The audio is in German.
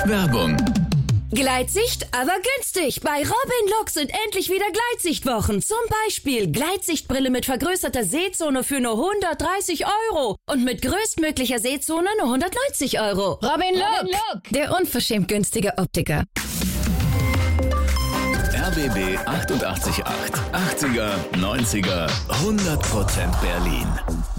Werbung. Gleitsicht, aber günstig. Bei Robin Look sind endlich wieder Gleitsichtwochen. Zum Beispiel Gleitsichtbrille mit vergrößerter Sehzone für nur 130 € und mit größtmöglicher Sehzone nur 190 €. Robin Look, der unverschämt günstige Optiker. RBB 88.8. 80er, 90er, 100% Berlin.